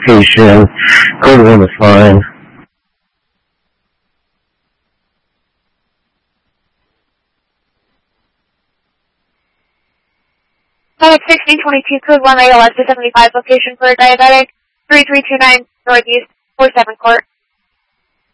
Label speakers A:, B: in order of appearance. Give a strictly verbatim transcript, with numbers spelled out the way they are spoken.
A: location. Code one is fine.
B: Medic sixteen twenty-two, code one A L S to seventy-five, location for a diabetic, three three two nine Northeast, four seven Court.